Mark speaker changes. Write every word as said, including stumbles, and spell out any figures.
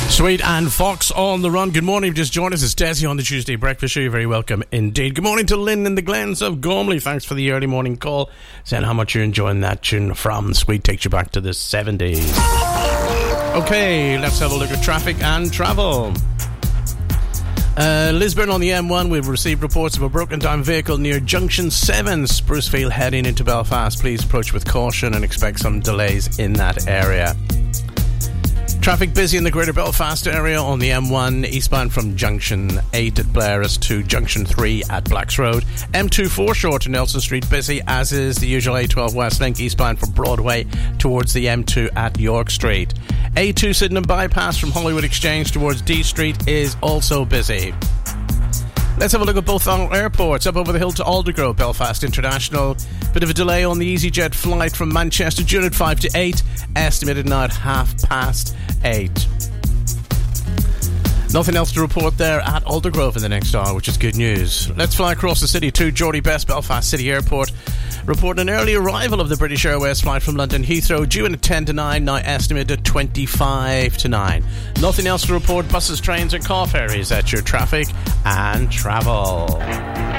Speaker 1: Sweet and Fox on the run. Good morning. You've just joined us. It's Desi on the Tuesday Breakfast Show. You're very welcome indeed. Good morning to Lynn in the Glens of Gormley. Thanks for the early morning call. Saying how much you're enjoying that tune from Sweet. Takes you back to the seventies. Okay, let's have a look at traffic and travel. Uh, Lisburn on the M one, we've received reports of a broken down vehicle near Junction seven, Sprucefield, heading into Belfast. Please approach with caution and expect some delays in that area. Traffic busy in the Greater Belfast area on the M one, eastbound from Junction eight at Blairus to Junction three at Blacks Road. M two foreshore to Nelson Street busy, as is the usual A twelve West Link eastbound from Broadway towards the M two at York Street. A two Sydenham bypass from Hollywood Exchange towards D Street is also busy. Let's have a look at both our airports. Up over the hill to Aldergrove, Belfast International. Bit of a delay on the EasyJet flight from Manchester, due at five to eight. Estimated now at half past eight. Nothing else to report there at Aldergrove in the next hour, which is good news. Let's fly across the city to Geordie Best, Belfast City Airport. Reporting an early arrival of the British Airways flight from London Heathrow, due in at ten to nine, now estimated at twenty-five to nine. Nothing else to report. Buses, trains and car ferries at your traffic and travel.